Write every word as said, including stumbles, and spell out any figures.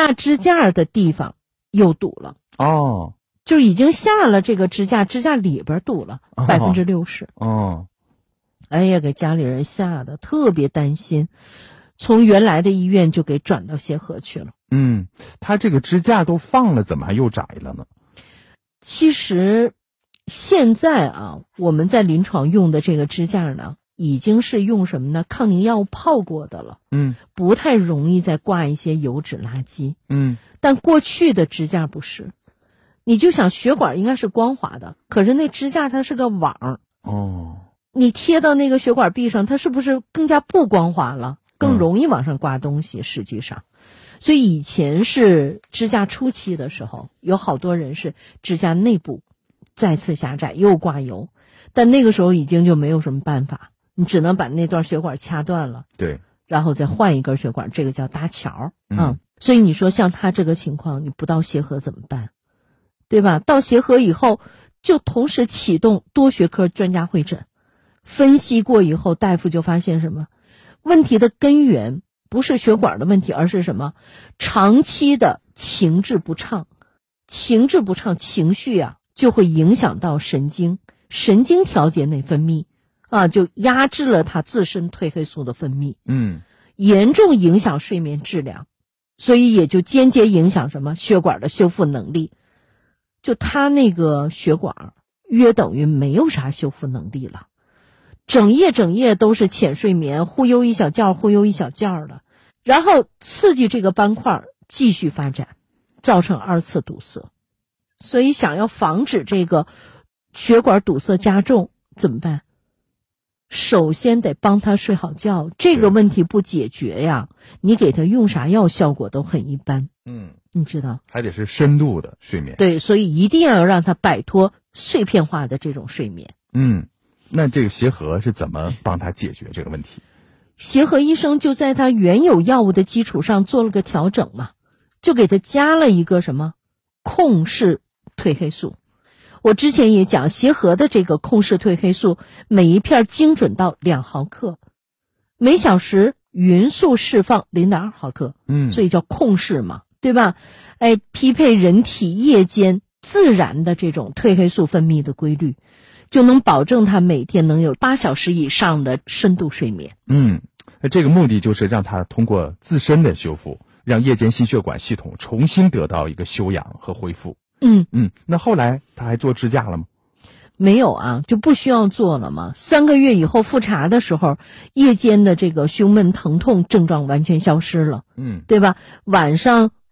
下支架的地方又堵了。 哦， 就已经下了这个支架，支架里边堵了百分之六十。 哦， 哎呀，给家里人吓得特别担心，从原来的医院就给转到协和去了。 嗯，他这个支架都放了，怎么还又窄了呢？ 其实现在啊，我们在临床用的这个支架呢，已经是用什么呢？抗凝药泡过的了。 嗯， 不太容易再挂一些油脂垃圾。 嗯， 但过去的支架不是。你就想血管应该是光滑的，可是那支架它是个网。 哦， 你贴到那个血管壁上，它是不是更加不光滑了，更容易往上挂东西？嗯、实际上，所以以前是支架初期的时候，有好多人是支架内部再次狭窄又挂油，但那个时候已经就没有什么办法，你只能把那段血管掐断了， 对， 然后再换一根血管，这个叫搭桥。 嗯， 嗯，所以你说像他这个情况，你不到协和怎么办？对吧？到协和以后，就同时启动多学科专家会诊，分析过以后，大夫就发现什么？问题的根源不是血管的问题，而是什么？长期的情志不畅，情志不畅，情绪啊就会影响到神经，神经调节内分泌啊，就压制了它自身褪黑素的分泌， 嗯， 严重影响睡眠质量，所以也就间接影响什么？血管的修复能力。就他那个血管约等于没有啥修复能力了，整夜整夜都是浅睡眠，忽悠一小觉忽悠一小觉的，然后刺激这个斑块继续发展，造成二次堵塞。所以想要防止这个血管堵塞加重怎么办？首先得帮他睡好觉，这个问题不解决呀，你给他用啥药效果都很一般。 嗯， 你知道， 还得是深度的睡眠。 对，所以一定要让他摆脱碎片化的这种睡眠。 嗯，那这个协和是怎么帮他解决这个问题？ 协和医生就在他原有药物的基础上做了个调整嘛，就给他加了一个什么控式褪黑素。我之前也讲，协和的这个控式褪黑素每一片精准到两毫克，每小时匀速释放 零点二毫克， 嗯， 所以叫控式嘛，对吧？哎，匹配人体夜间自然的这种褪黑素分泌的规律，就能保证他每天能有八小时以上的深度睡眠。 嗯，那这个目的就是让他通过自身的修复，让夜间心血管系统重新得到一个休养和恢复。 嗯嗯，那后来他还做支架了吗？ 没有啊，就不需要做了嘛。三个月以后复查的时候，夜间的这个胸闷疼痛症状完全消失了， 嗯， 对吧？晚上